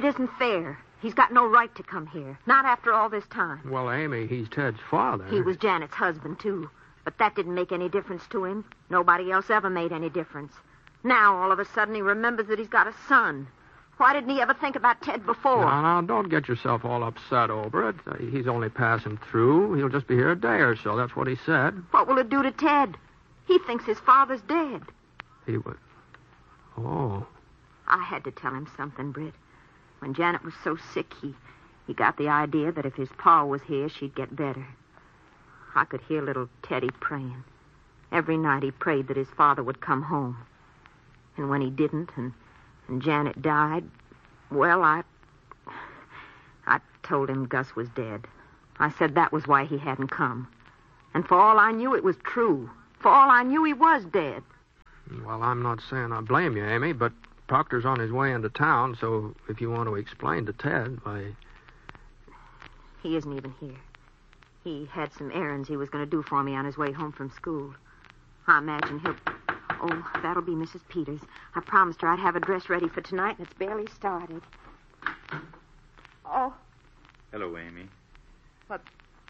isn't fair. He's got no right to come here. Not after all this time. Well, Amy, he's Ted's father. He was Janet's husband, too. But that didn't make any difference to him. Nobody else ever made any difference. Now, all of a sudden, he remembers that he's got a son. Why didn't he ever think about Ted before? Now, don't get yourself all upset over it. He's only passing through. He'll just be here a day or so. That's what he said. What will it do to Ted? He thinks his father's dead. He would... Oh. I had to tell him something, Britt. When Janet was so sick, he got the idea that if his pa was here, she'd get better. I could hear little Teddy praying. Every night he prayed that his father would come home. And when he didn't, and Janet died, well, I told him Gus was dead. I said that was why he hadn't come. And for all I knew, it was true. For all I knew, he was dead. Well, I'm not saying I blame you, Amy, but Proctor's on his way into town, so if you want to explain to Ted, why... He isn't even here. He had some errands he was going to do for me on his way home from school. I imagine he'll... Oh, that'll be Mrs. Peters. I promised her I'd have a dress ready for tonight, and it's barely started. Oh. Hello, Amy. What,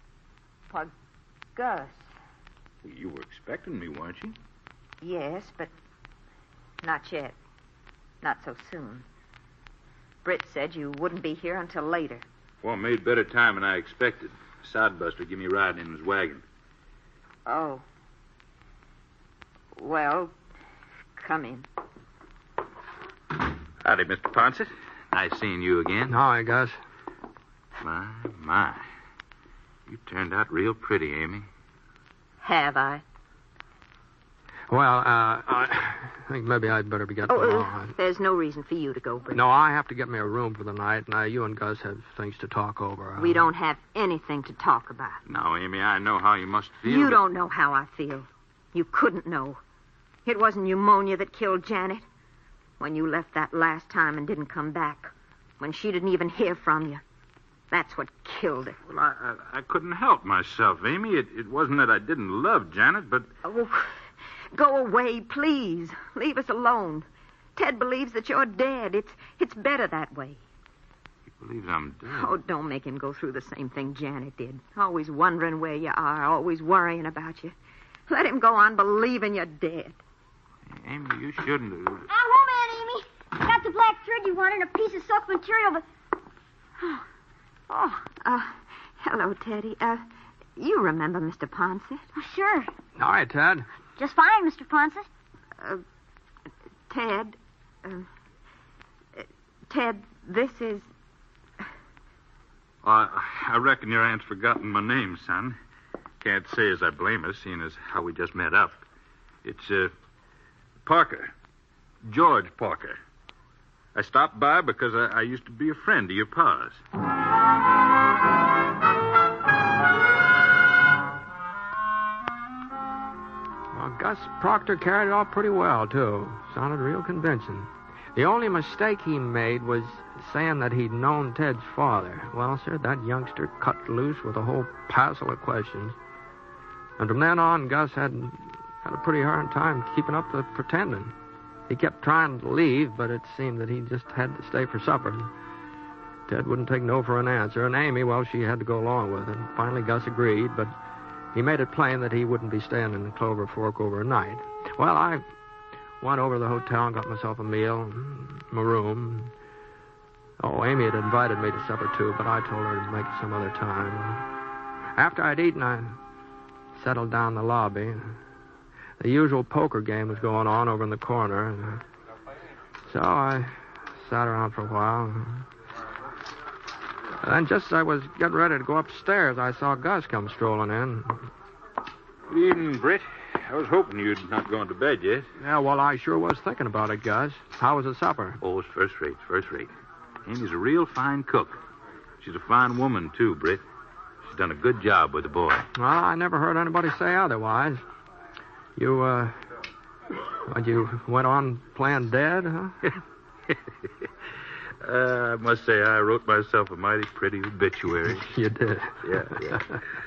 Gus? Well, you were expecting me, weren't you? Yes, but not yet. Not so soon. Britt said you wouldn't be here until later. Well, I made better time than I expected. Sodebuster gave me a ride in his wagon. Oh. Well, come in. Howdy, Mr. Ponset. Nice seeing you again. Hi, Gus. My. You turned out real pretty, Amy. Have I? Well, I think maybe I'd better be getting along. There's no reason for you to go, Britt. No, I have to get me a room for the night. Now, you and Gus have things to talk over. We don't have anything to talk about. No, Amy, I know how you must feel. You don't know how I feel. You couldn't know. It wasn't pneumonia that killed Janet. When you left that last time and didn't come back. When she didn't even hear from you. That's what killed her. Well, I couldn't help myself, Amy. It wasn't that I didn't love Janet, but... Oh, go away, please. Leave us alone. Ted believes that you're dead. It's better that way. He believes I'm dead. Oh, don't make him go through the same thing Janet did. Always wondering where you are, always worrying about you. Let him go on believing you're dead. Amy, you shouldn't have... I'm home, Aunt Amy. I got the black thread you wanted and a piece of silk material, but... Hello, Teddy. You remember Mr. Ponset? Oh, sure. All right, Ted. Just fine, Mr. Ponset. Ted, Ted, this is... I reckon your aunt's forgotten my name, son. Can't say as I blame her, seeing as how we just met up. It's, Parker. George Parker. I stopped by because I used to be a friend of your pa's. Well, Gus Proctor carried it off pretty well, too. Sounded real convincing. The only mistake he made was saying that he'd known Ted's father. Well, sir, that youngster cut loose with a whole passel of questions. And from then on, Gus had a pretty hard time keeping up the pretending. He kept trying to leave, but it seemed that he just had to stay for supper. Ted wouldn't take no for an answer, and Amy, well, she had to go along with it. Finally, Gus agreed, but he made it plain that he wouldn't be staying in the Clover Fork overnight. Well, I went over to the hotel and got myself a meal, my room. Oh, Amy had invited me to supper, too, but I told her to make it some other time. After I'd eaten, I settled down in the lobby. The usual poker game was going on over in the corner. So I sat around for a while. And then just as I was getting ready to go upstairs, I saw Gus come strolling in. Good evening, Britt. I was hoping you'd not gone to bed yet. Yeah, well, I sure was thinking about it, Gus. How was the supper? Oh, it's first rate, first rate. Amy's a real fine cook. She's a fine woman, too, Britt. She's done a good job with the boy. Well, I never heard anybody say otherwise. You went on playing dead, huh? I must say I wrote myself a mighty pretty obituary. You did? Yeah.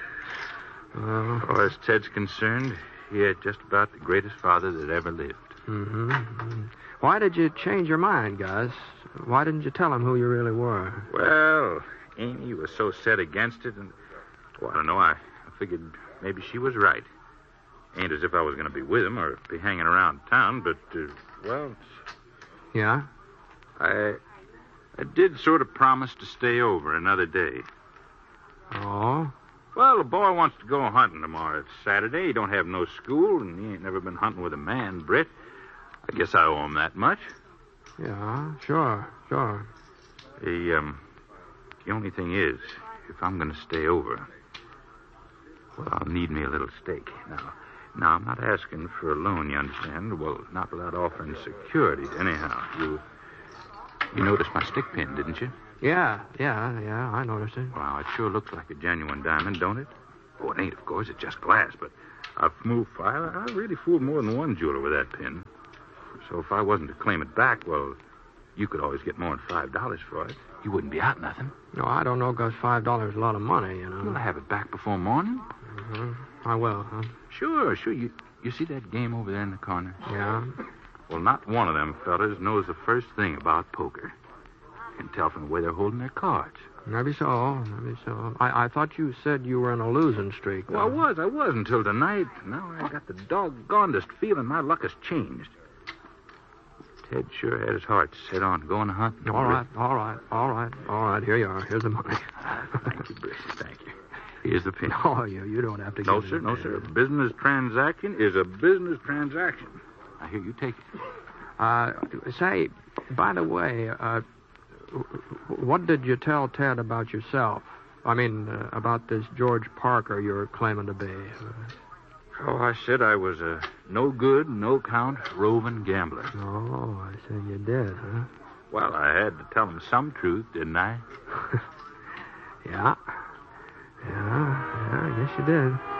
As Ted's concerned, he had just about the greatest father that ever lived. Mm-hmm. Why did you change your mind, Gus? Why didn't you tell him who you really were? Well, Amy was so set against it, and, well, I don't know, I figured maybe she was right. Ain't as if I was going to be with him or be hanging around town, but, well... Yeah? I did sort of promise to stay over another day. Oh? Well, the boy wants to go hunting tomorrow. It's Saturday. He don't have no school, and he ain't never been hunting with a man, Britt. I guess I owe him that much. Yeah, sure. The only thing is, if I'm going to stay over, well, I'll need me a little stake. Now, I'm not asking for a loan, you understand? Well, not without offering security. Anyhow, you noticed my stick pin, didn't you? Yeah, I noticed it. Wow, it sure looks like a genuine diamond, don't it? Oh, it ain't, of course. It's just glass, but I've moved fire. I really fooled more than one jeweler with that pin. So if I wasn't to claim it back, well, you could always get more than $5 for it. You wouldn't be out nothing. No, I don't know, Gus. $5 is a lot of money, you know. You'll have it back before morning. Mm-hmm. I will, huh? Sure. You see that game over there in the corner? Yeah? Well, not one of them fellas knows the first thing about poker. Can tell from the way they're holding their cards. Maybe so. I thought you said you were in a losing streak, though. Well, I was until tonight. Now I got the doggonedest feeling my luck has changed. Ted sure had his heart set on going to hunt. All right. Here you are. Here's the money. Thank you, Britt. Thank you. Here's the pin. Oh, you don't have to No, give sir. it. No, sir. A business transaction is a business transaction. Now, here, you take it. Say, by the way, what did you tell Ted about yourself? I mean, about this George Parker you're claiming to be. Oh, I said I was a no-good, no-count, roving gambler. Oh, I see you did, huh? Well, I had to tell him some truth, didn't I? Yeah, I guess you did.